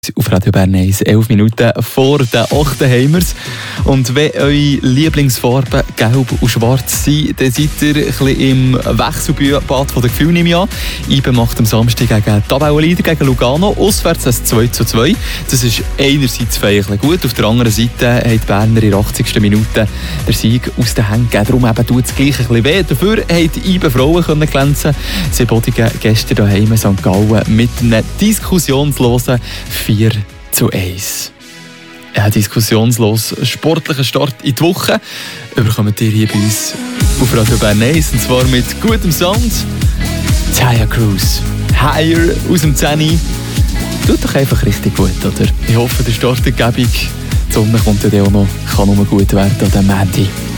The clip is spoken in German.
Auf Radio Bern 1, 11 Minuten vor den 8. Heimers. Und wenn eure Lieblingsfarben gelb und schwarz sind, dann seid ihr ein bisschen im Wechselbad von der Gefühle, nehme ich an. IBE macht am Samstag gegen Tabellenleader, gegen Lugano, auswärts ein 2:2. Das ist einerseits feierlich gut, auf der anderen Seite hat die Berner in der 80. Minute den Sieg aus den Händen gegeben. Darum eben tut es gleich ein bisschen weh. Dafür haben die IBE Frauen können glänzen. Sie bodigen gestern daheim in St. Gallen mit einem diskussionslosen 4:1. Ein diskussionslos sportlicher Start in die Woche bekommt ihr hier bei uns auf Radio Bern 1, und zwar mit gutem Sound. Taya Cruz, Higher aus dem 10. Tut doch einfach richtig gut, oder? Ich hoffe, der Startergebung, die Sonne kommt ja auch noch, kann nur gut werden an diesem Montag.